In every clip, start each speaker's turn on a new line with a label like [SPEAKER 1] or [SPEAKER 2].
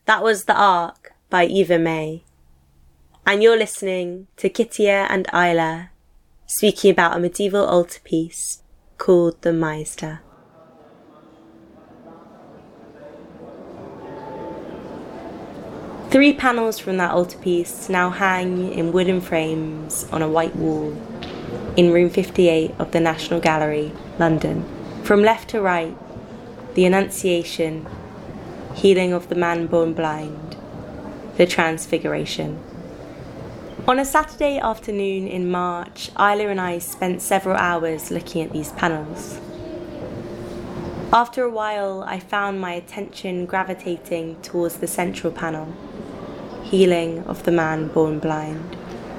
[SPEAKER 1] That was The Ark by Eva May. And you're listening to Kittia and Isla speaking about a medieval altarpiece called the Maizda. Three panels from that altarpiece now hang in wooden frames on a white wall in room 58 of the National Gallery, London. From left to right, the Annunciation, Healing of the Man Born Blind, the Transfiguration. On a Saturday afternoon in March, Isla and I spent several hours looking at these panels. After a while, I found my attention gravitating towards the central panel, Healing of the Man Born Blind.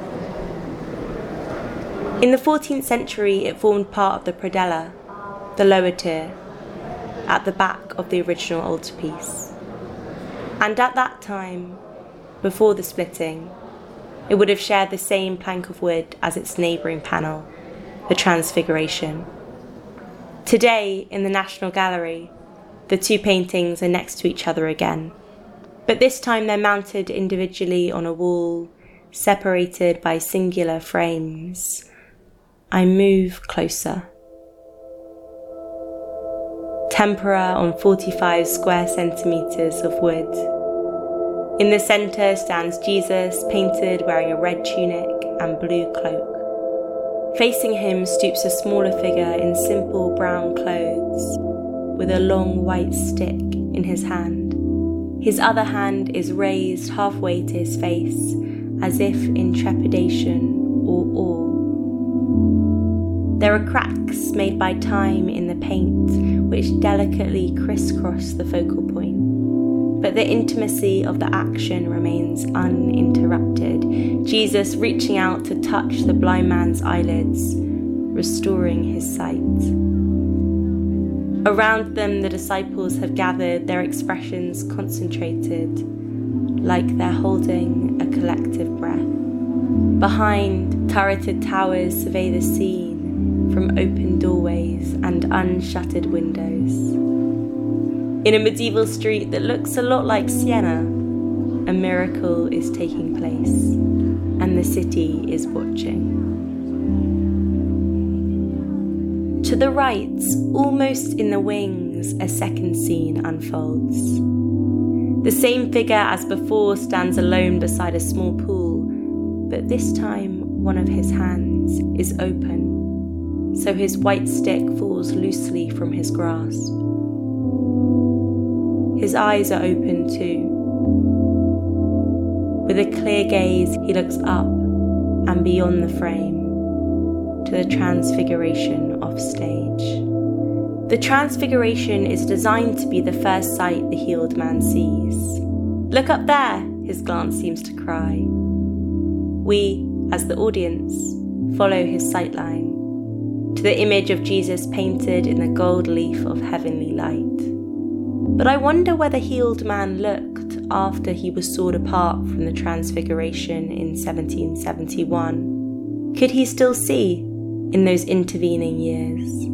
[SPEAKER 1] In the 14th century, it formed part of the predella, the lower tier, at the back of the original altarpiece. And at that time, before the splitting, it would have shared the same plank of wood as its neighbouring panel, the Transfiguration. Today, in the National Gallery, the two paintings are next to each other again, but this time they're mounted individually on a wall, separated by singular frames. I move closer. Tempera on 45 square centimetres of wood. In the centre stands Jesus, painted wearing a red tunic and blue cloak. Facing him stoops a smaller figure in simple brown clothes, with a long white stick in his hand. His other hand is raised halfway to his face, as if in trepidation or awe. There are cracks made by time in the paint, which delicately crisscross the focal point. But the intimacy of the action remains uninterrupted, Jesus reaching out to touch the blind man's eyelids, restoring his sight. Around them, the disciples have gathered, their expressions concentrated, like they're holding a collective breath. Behind, turreted towers survey the scene from open doorways and unshuttered windows. In a medieval street that looks a lot like Siena, a miracle is taking place, and the city is watching. To the right, almost in the wings, a second scene unfolds. The same figure as before stands alone beside a small pool, but this time one of his hands is open, so his white stick falls loosely from his grasp. His eyes are open too. With a clear gaze, he looks up and beyond the frame to the Transfiguration off stage. The Transfiguration is designed to be the first sight the healed man sees. "Look up there," his glance seems to cry. We, as the audience, follow his sightline to the image of Jesus painted in the gold leaf of heavenly light. But I wonder where the healed man looked after he was sawed apart from the Transfiguration in 1771. Could he still see in those intervening years?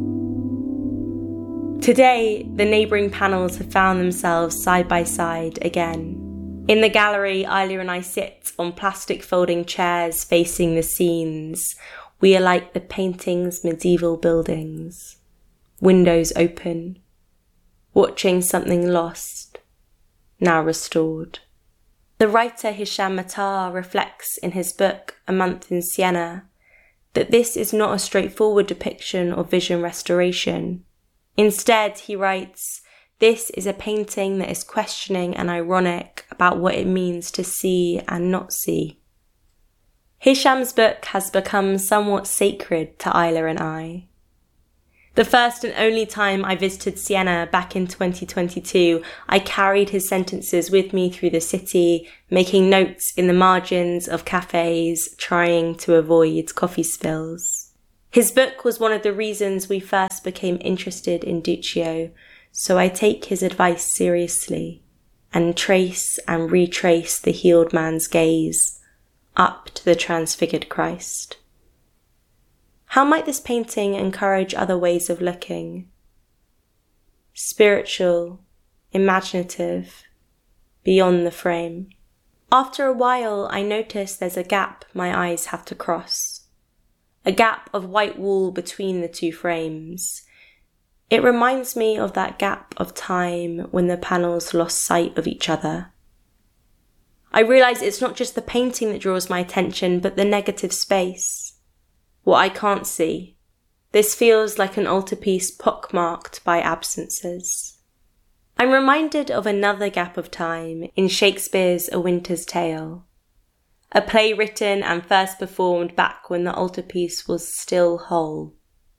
[SPEAKER 1] Today, the neighbouring panels have found themselves side by side again. In the gallery, Isla and I sit on plastic folding chairs facing the scenes. We are like the painting's medieval buildings, windows open, watching something lost, now restored. The writer Hicham Mattar reflects in his book A Month in Siena that this is not a straightforward depiction of vision restoration. Instead, he writes, this is a painting that is questioning and ironic about what it means to see and not see. Hicham's book has become somewhat sacred to Isla and I. The first and only time I visited Siena back in 2022, I carried his sentences with me through the city, making notes in the margins of cafes, trying to avoid coffee spills. His book was one of the reasons we first became interested in Duccio, so I take his advice seriously and trace and retrace the healed man's gaze up to the transfigured Christ. How might this painting encourage other ways of looking? Spiritual, imaginative, beyond the frame. After a while, I notice there's a gap my eyes have to cross. A gap of white wall between the two frames. It reminds me of that gap of time when the panels lost sight of each other. I realise it's not just the painting that draws my attention, but the negative space. What I can't see. This feels like an altarpiece pockmarked by absences. I'm reminded of another gap of time in Shakespeare's A Winter's Tale, a play written and first performed back when the altarpiece was still whole.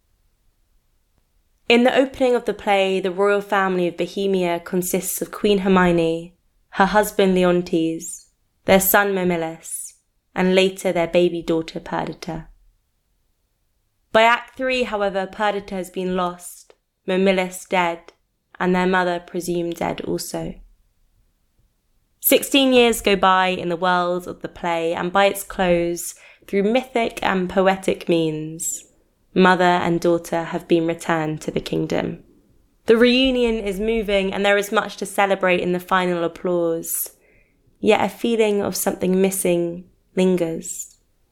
[SPEAKER 1] In the opening of the play, the royal family of Bohemia consists of Queen Hermione, her husband Leontes, their son Mamillis, and later their baby daughter Perdita. By Act 3, however, Perdita has been lost, Mamillis dead, and their mother presumed dead also. 16 years go by in the world of the play, and by its close, through mythic and poetic means, mother and daughter have been returned to the kingdom. The reunion is moving, and there is much to celebrate in the final applause, yet a feeling of something missing lingers.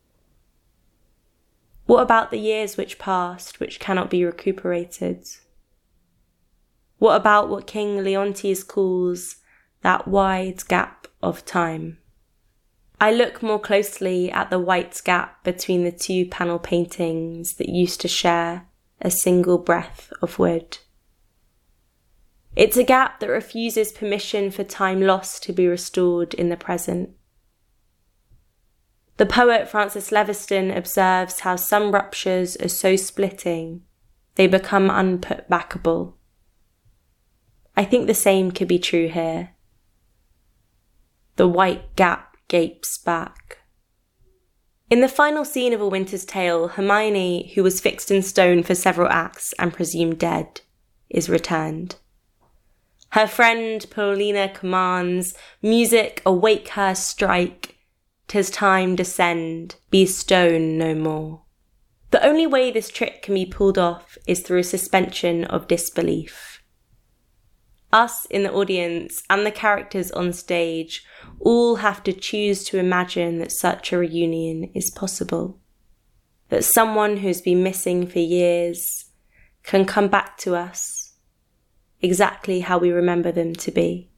[SPEAKER 1] What about the years which passed, which cannot be recuperated? What about what King Leontes calls that wide gap of time? I look more closely at the white gap between the two panel paintings that used to share a single breath of wood. It's a gap that refuses permission for time lost to be restored in the present. The poet Francis Leviston observes how some ruptures are so splitting, they become unputbackable. I think the same could be true here. The white gap gapes back. In the final scene of A Winter's Tale, Hermione, who was fixed in stone for several acts and presumed dead, is returned. Her friend Paulina commands, "Music, awake her, strike. 'Tis time descend, be stone no more." The only way this trick can be pulled off is through a suspension of disbelief. Us in the audience and the characters on stage all have to choose to imagine that such a reunion is possible. That someone who's been missing for years can come back to us exactly how we remember them to be.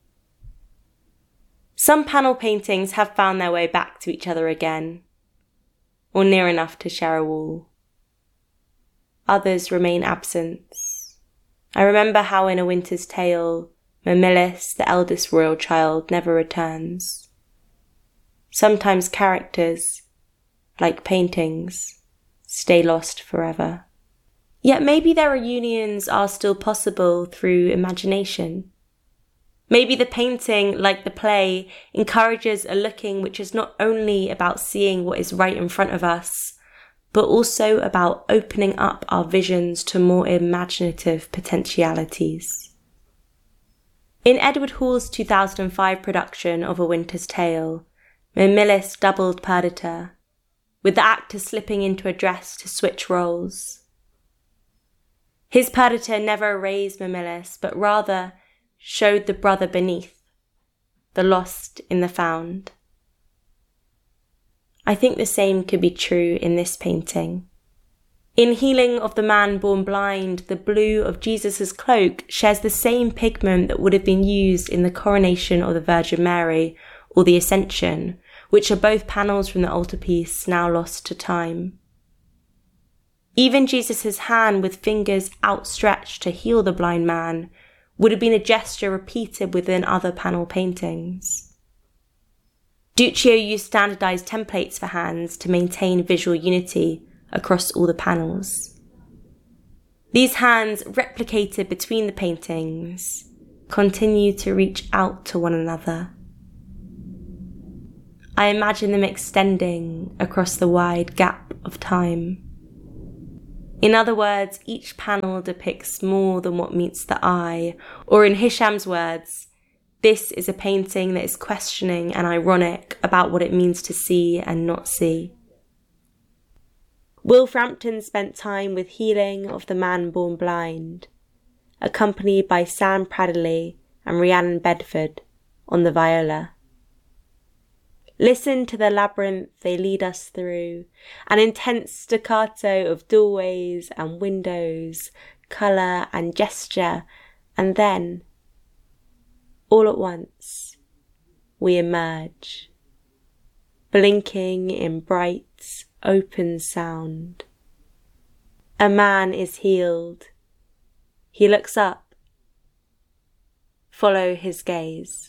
[SPEAKER 1] Some panel paintings have found their way back to each other again, or near enough to share a wall. Others remain absent. I remember how in A Winter's Tale, Mamillis, the eldest royal child, never returns. Sometimes characters, like paintings, stay lost forever. Yet maybe their reunions are still possible through imagination. Maybe the painting, like the play, encourages a looking which is not only about seeing what is right in front of us, but also about opening up our visions to more imaginative potentialities. In Edward Hall's 2005 production of A Winter's Tale, Mamillis doubled Perdita, with the actor slipping into a dress to switch roles. His Perdita never erased Mamillis, but rather showed the brother beneath, the lost in the found. I think the same could be true in this painting. In Healing of the Man Born Blind, the blue of Jesus' cloak shares the same pigment that would have been used in the coronation of the Virgin Mary or the Ascension, which are both panels from the altarpiece now lost to time. Even Jesus' hand with fingers outstretched to heal the blind man would have been a gesture repeated within other panel paintings. Duccio used standardized templates for hands to maintain visual unity across all the panels. These hands, replicated between the paintings, continue to reach out to one another. I imagine them extending across the wide gap of time. In other words, each panel depicts more than what meets the eye, or in Hisham's words, this is a painting that is questioning and ironic about what it means to see and not see. Will Frampton spent time with Healing of the Man Born Blind, accompanied by Sam Pradley and Rhiannon Bedford on the viola. Listen to the labyrinth they lead us through, an intense staccato of doorways and windows, colour and gesture, and then, all at once, we emerge, blinking in bright, open sound. A man is healed. He looks up. Follow his gaze.